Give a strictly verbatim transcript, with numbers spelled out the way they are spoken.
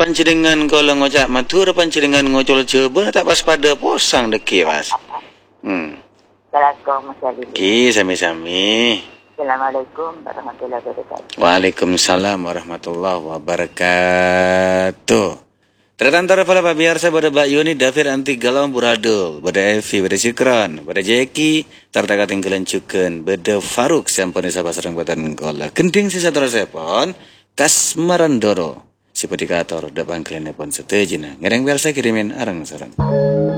pancedengan kalau ngocak matur pancedengan ngocol coba tak pas pada posang deki Mas. Hmm. Assalamualaikum warahmatullahi Ki sami-sami. Assalamualaikum warahmatullahi wabarakatuh. Waalaikumsalam warahmatullahi wabarakatuh. Terantara para pemirsa pada Mbak Yuni Dafir anti galau buradul, pada Evi, pada Syukran, pada Jeki, tertakat tinggalan cuken, pada Faruk sampun sabah serang badan kola. Kenting si satu resepon, kasmarandoro. Seperti kator, depan kalian pun setejina. Ngereng biasa kirimin arang sarang.